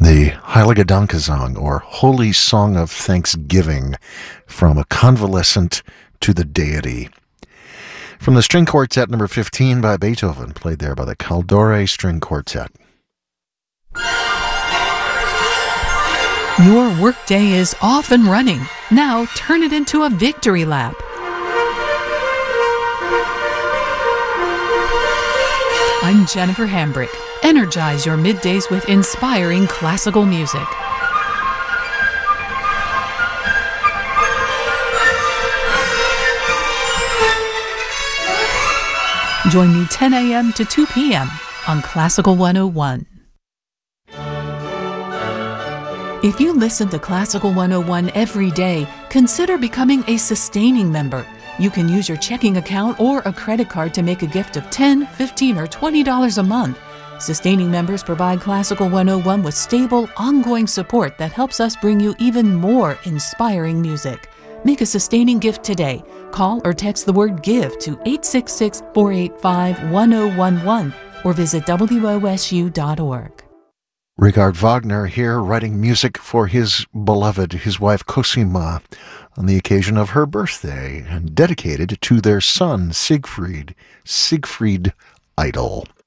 The Heilige Dankesang, or Holy Song of Thanksgiving, from a convalescent to the deity. From the String Quartet number 15 by Beethoven, played there by the Caldore String Quartet. Your workday is off and running. Now turn it into a victory lap. I'm Jennifer Hambrick. Energize your middays with inspiring classical music. Join me 10 a.m. to 2 p.m. on Classical 101. If you listen to Classical 101 every day, consider becoming a sustaining member. You can use your checking account or a credit card to make a gift of $10, $15, or $20 a month. Sustaining members provide Classical 101 with stable, ongoing support that helps us bring you even more inspiring music. Make a sustaining gift today. Call or text the word GIVE to 866-485-1011 or visit WOSU.org. Richard Wagner here, writing music for his beloved, his wife Cosima, on the occasion of her birthday, and dedicated to their son Siegfried Idle.